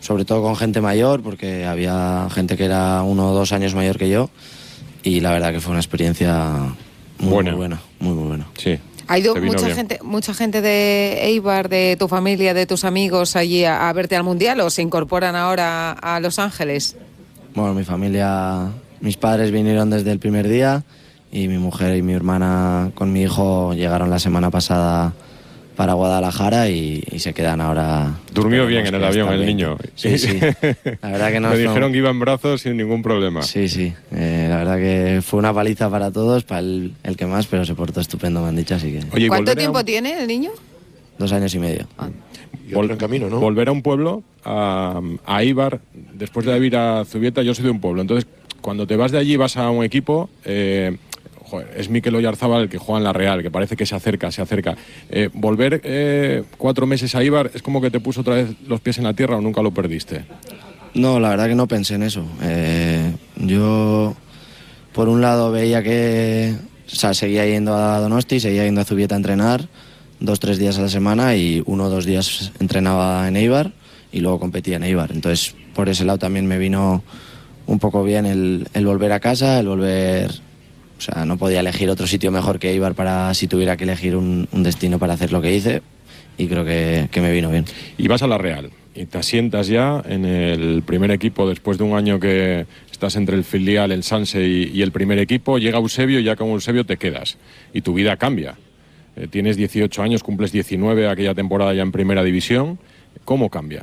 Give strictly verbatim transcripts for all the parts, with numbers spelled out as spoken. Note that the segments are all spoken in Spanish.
sobre todo con gente mayor, porque había gente que era uno o dos años mayor que yo, y la verdad que fue una experiencia muy buena, muy buena, muy, muy buena. Sí. ¿Ha ido mucha gente, mucha gente de Eibar, de tu familia, de tus amigos allí a, a verte al Mundial, o se incorporan ahora a Los Ángeles? Bueno, mi familia, mis padres vinieron desde el primer día y mi mujer y mi hermana con mi hijo llegaron la semana pasada para Guadalajara y, y se quedan ahora. Durmió bien en el avión el niño. Sí, sí. La verdad que no. Me dijeron que iba en brazos sin ningún problema. Sí, sí. Eh, la verdad que fue una paliza para todos, para el, el que más, pero se portó estupendo, me han dicho, así que. Oye, ¿cuánto tiempo un... tiene el niño? Dos años y medio. Ah. Y otro en camino, ¿no? Volver a un pueblo, a, a Eibar, después de ir a Zubieta, yo soy de un pueblo. Entonces, cuando te vas de allí, vas a un equipo. Eh, Joder, es Mikel Oyarzábal el que juega en la Real, que parece que se acerca, se acerca. Eh, volver eh, cuatro meses a Eibar es como que te puso otra vez los pies en la tierra, o nunca lo perdiste. No, la verdad que no pensé en eso. Eh, yo, por un lado, veía que, o sea, seguía yendo a Donosti, seguía yendo a Zubieta a entrenar dos, tres días a la semana y uno o dos días entrenaba en Eibar y luego competía en Eibar. Entonces, por ese lado también me vino un poco bien el, el volver a casa, el volver... O sea, no podía elegir otro sitio mejor que Eibar para si tuviera que elegir un, un destino para hacer lo que hice, y creo que, que me vino bien. Y vas a la Real y te asientas ya en el primer equipo después de un año que estás entre el filial, el Sanse y, y el primer equipo. Llega Eusebio y ya con Eusebio te quedas y tu vida cambia. Eh, tienes dieciocho años, cumples diecinueve aquella temporada ya en primera división. ¿Cómo cambia?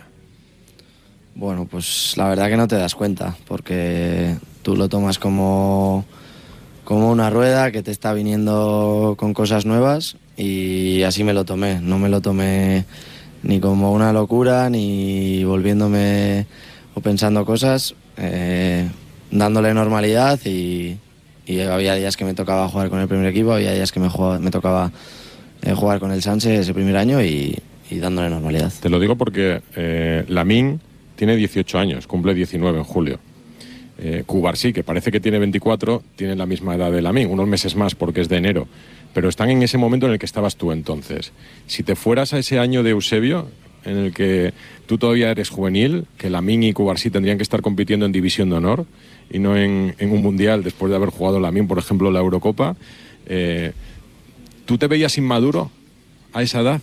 Bueno, pues la verdad que no te das cuenta, porque tú lo tomas como... como una rueda que te está viniendo con cosas nuevas, y así me lo tomé. No me lo tomé ni como una locura, ni volviéndome o pensando cosas, eh, dándole normalidad, y, y había días que me tocaba jugar con el primer equipo, había días que me, jugaba, me tocaba eh, jugar con el Sanse ese primer año y, y dándole normalidad. Te lo digo porque eh, Lamine tiene dieciocho años, cumple diecinueve en julio. Eh, Cubarsí, que parece que tiene veinticuatro, tiene la misma edad de Lamine, unos meses más porque es de enero, pero están en ese momento en el que estabas tú entonces. Si te fueras a ese año de Eusebio, en el que tú todavía eres juvenil, que Lamine y Cubarsí tendrían que estar compitiendo en División de Honor y no en, en un Mundial después de haber jugado Lamine, por ejemplo, la Eurocopa, eh, ¿tú te veías inmaduro a esa edad?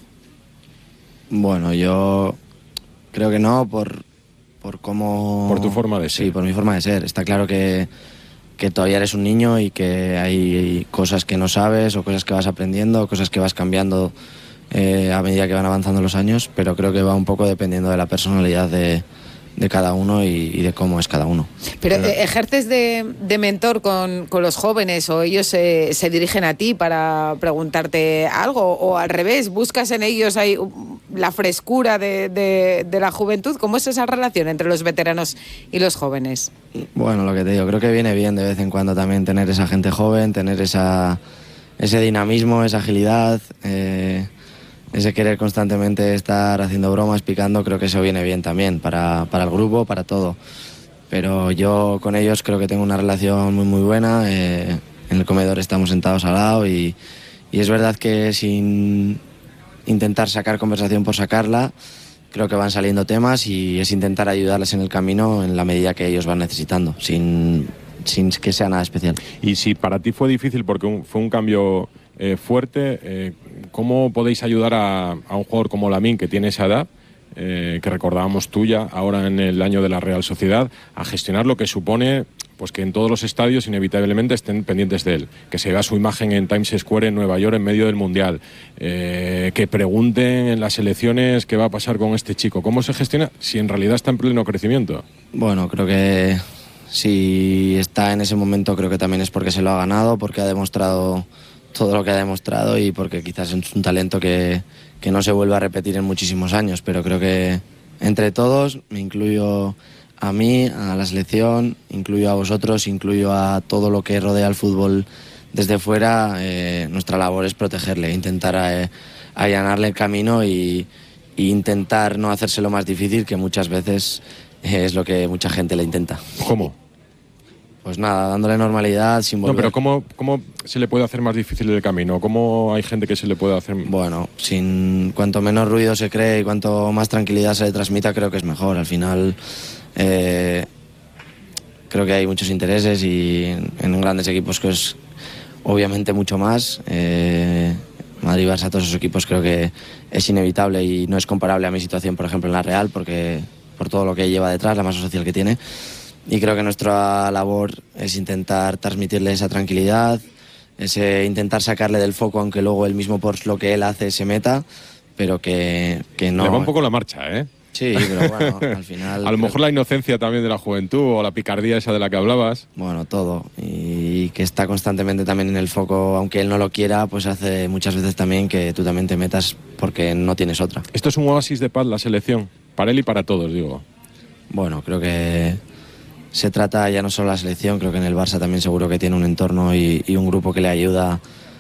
Bueno, yo creo que no, por... por cómo... Por tu forma de ser. Sí, por mi forma de ser. Está claro que, que todavía eres un niño y que hay cosas que no sabes, o cosas que vas aprendiendo, o cosas que vas cambiando eh, a medida que van avanzando los años, pero creo que va un poco dependiendo de la personalidad de, de cada uno y, y de cómo es cada uno. Pero eh, ¿ejerces de, de mentor con, con los jóvenes, o ellos eh, se dirigen a ti para preguntarte algo, o al revés, buscas en ellos ahí la frescura de, de, de la juventud? ¿Cómo es esa relación entre los veteranos y los jóvenes? Bueno, lo que te digo, creo que viene bien de vez en cuando también tener esa gente joven, tener esa, ese dinamismo, esa agilidad, eh, ese querer constantemente estar haciendo bromas, picando. Creo que eso viene bien también para, para el grupo, para todo. Pero yo con ellos creo que tengo una relación muy muy buena. Eh, en el comedor estamos sentados al lado y, y es verdad que sin intentar sacar conversación por sacarla, creo que van saliendo temas, y es intentar ayudarles en el camino en la medida que ellos van necesitando, sin, sin que sea nada especial. Y si para ti fue difícil porque un, fue un cambio eh, fuerte, eh, ¿cómo podéis ayudar a, a un jugador como Lamine, que tiene esa edad, eh, que recordábamos tuya ahora en el año de la Real Sociedad, a gestionar lo que supone pues que en todos los estadios inevitablemente estén pendientes de él, que se vea su imagen en Times Square en Nueva York en medio del Mundial, eh, que pregunten en las elecciones qué va a pasar con este chico? ¿Cómo se gestiona si en realidad está en pleno crecimiento? Bueno, creo que si está en ese momento, creo que también es porque se lo ha ganado, porque ha demostrado todo lo que ha demostrado, y porque quizás es un talento que, que no se vuelve a repetir en muchísimos años. Pero creo que entre todos, me incluyo a mí, a la selección, incluyo a vosotros, incluyo a todo lo que rodea el fútbol desde fuera, eh, nuestra labor es protegerle, intentar eh, allanarle el camino y, y intentar no hacérselo más difícil, que muchas veces es lo que mucha gente le intenta. ¿Cómo? Pues nada, dándole normalidad, sin volver. No, pero ¿cómo, ¿cómo se le puede hacer más difícil el camino? ¿Cómo hay gente que se le puede hacer...? Bueno, sin cuanto menos ruido se cree y cuanto más tranquilidad se le transmita, creo que es mejor. Al final, eh, creo que hay muchos intereses y en, en grandes equipos que es obviamente mucho más. Eh, Madrid, Barça, todos esos equipos creo que es inevitable y no es comparable a mi situación, por ejemplo, en la Real, porque por todo lo que lleva detrás, la masa social que tiene. Y creo que nuestra labor es intentar transmitirle esa tranquilidad, ese intentar sacarle del foco, aunque luego él mismo por lo que él hace se meta, pero que, que no... Le va un poco la marcha, ¿eh? Sí, pero bueno, al final... A lo mejor la inocencia también de la juventud o la picardía esa de la que hablabas. Bueno, todo. Y que está constantemente también en el foco, aunque él no lo quiera, pues hace muchas veces también que tú también te metas porque no tienes otra. Esto es un oasis de paz, la selección, para él y para todos, digo. Bueno, creo que... Se trata ya no solo de la selección, creo que en el Barça también seguro que tiene un entorno y, y un grupo que le ayuda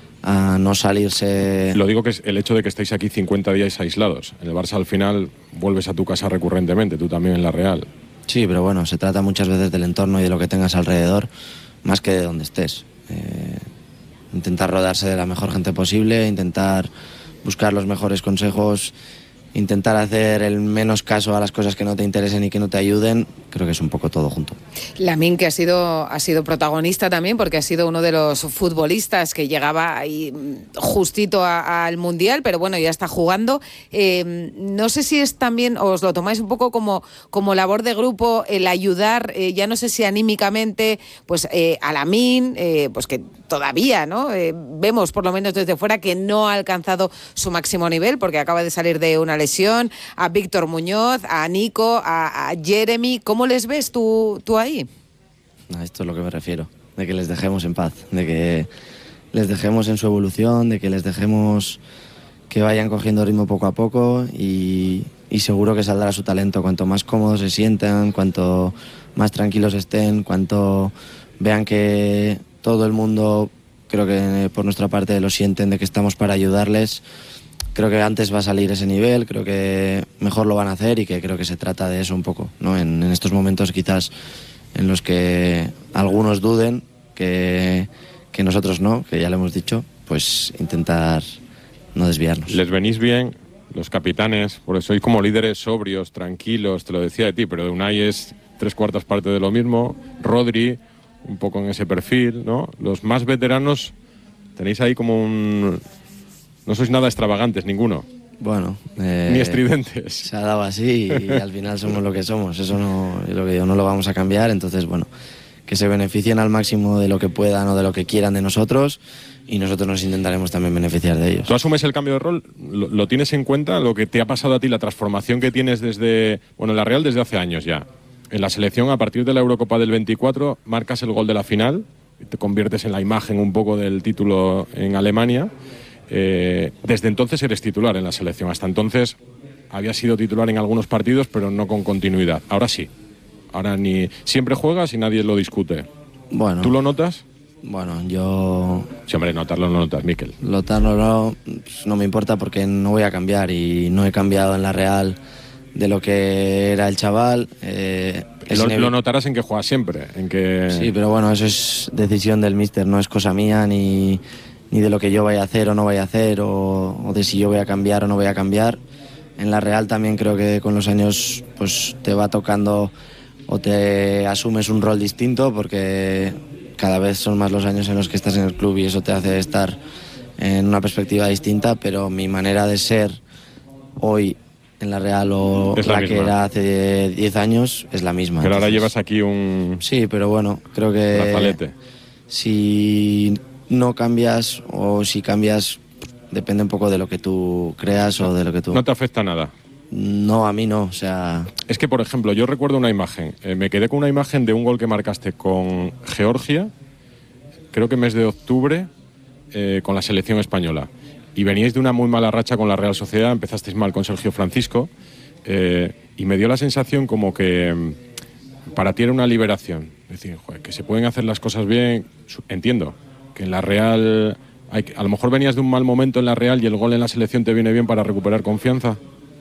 a no salirse... Lo digo que es el hecho de que estéis aquí cincuenta días aislados. En el Barça al final vuelves a tu casa recurrentemente, tú también en la Real. Sí, pero bueno, se trata muchas veces del entorno y de lo que tengas alrededor, más que de donde estés. Eh, intentar rodearse de la mejor gente posible, intentar buscar los mejores consejos, intentar hacer el menos caso a las cosas que no te interesen y que no te ayuden, creo que es un poco todo junto. Lamine, que ha sido, ha sido protagonista también, porque ha sido uno de los futbolistas que llegaba ahí justito a, al Mundial, pero bueno, ya está jugando. Eh, no sé si es también, os lo tomáis un poco como, como labor de grupo, el ayudar, eh, ya no sé si anímicamente, pues eh, a Lamine, eh, pues que todavía, ¿no? Eh, vemos, por lo menos desde fuera, que no ha alcanzado su máximo nivel, porque acaba de salir de una lesión, a Víctor Muñoz, a Nico, a, a Jeremy. ¿Cómo les ves tú, tú ahí? A esto es lo que me refiero, de que les dejemos en paz, de que les dejemos en su evolución, de que les dejemos que vayan cogiendo ritmo poco a poco y, y seguro que saldrá su talento. Cuanto más cómodos se sientan, cuanto más tranquilos estén, cuanto vean que todo el mundo, creo que por nuestra parte lo sienten, de que estamos para ayudarles. Creo que antes va a salir ese nivel, creo que mejor lo van a hacer y que creo que se trata de eso un poco, ¿no? En, en estos momentos quizás en los que algunos duden, que, que nosotros no, que ya lo hemos dicho, pues intentar no desviarnos. Les venís bien los capitanes, porque sois como líderes sobrios, tranquilos, te lo decía de ti, pero de Unai es tres cuartas partes de lo mismo, Rodri un poco en ese perfil, ¿no? Los más veteranos tenéis ahí como un... No sois nada extravagantes, ninguno. Bueno, eh, ni estridentes. Se ha dado así y, y al final somos lo que somos. Eso no, es lo que digo, no lo vamos a cambiar. Entonces, bueno, que se beneficien al máximo de lo que puedan o de lo que quieran de nosotros y nosotros nos intentaremos también beneficiar de ellos. ¿Tú asumes el cambio de rol? ¿Lo, lo tienes en cuenta? ¿Lo que te ha pasado a ti, la transformación que tienes desde... Bueno, en la Real desde hace años ya. En la selección, a partir de la Eurocopa del veinticuatro, marcas el gol de la final y te conviertes en la imagen un poco del título en Alemania. Eh, desde entonces eres titular en la selección. Hasta entonces habías sido titular en algunos partidos, pero no con continuidad. Ahora sí. Ahora ni siempre juegas y nadie lo discute. Bueno. ¿Tú lo notas? Bueno, yo... Sí, hombre, notarlo no notas, Mikel. Notarlo no, pues no me importa porque no voy a cambiar y no he cambiado en la Real de lo que era el chaval. Eh, lo, lo notarás en que juegas siempre, en que... Sí, pero bueno, eso es decisión del míster, no es cosa mía ni... ni de lo que yo vaya a hacer o no vaya a hacer, o, o de si yo voy a cambiar o no voy a cambiar. En la Real también creo que con los años pues te va tocando o te asumes un rol distinto, porque cada vez son más los años en los que estás en el club y eso te hace estar en una perspectiva distinta, pero mi manera de ser hoy en la Real o es la, la que era hace diez años es la misma. Pero entonces, ahora llevas aquí un... Sí, pero bueno, creo que... brazalete. Si... no cambias o si cambias depende un poco de lo que tú creas o de lo que tú... ¿No te afecta nada? No, a mí no, o sea... Es que, por ejemplo, yo recuerdo una imagen, eh, me quedé con una imagen de un gol que marcaste con Georgia, creo que mes de octubre, eh, con la selección española. Y veníais de una muy mala racha con la Real Sociedad, empezasteis mal con Sergio Francisco, eh, y me dio la sensación como que mm, para ti era una liberación. Es decir, joder, que se pueden hacer las cosas bien, entiendo. Que en la Real, hay, a lo mejor venías de un mal momento en la Real y el gol en la selección te viene bien para recuperar confianza.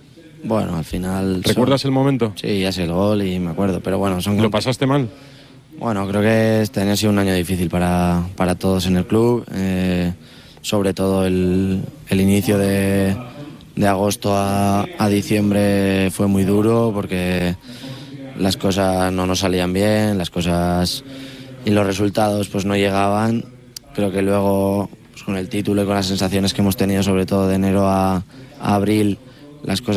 Bueno, al final... ¿Recuerdas son... el momento? Sí, ya sé el gol y me acuerdo, pero bueno... son ¿Lo pasaste mal? Bueno, creo que este año ha sido un año difícil para, para todos en el club, eh, sobre todo el, el inicio de, de agosto a, a diciembre fue muy duro porque las cosas no nos salían bien, las cosas y los resultados pues no llegaban. Creo que luego pues, con el título y con las sensaciones que hemos tenido sobre todo de enero a, a abril las cosas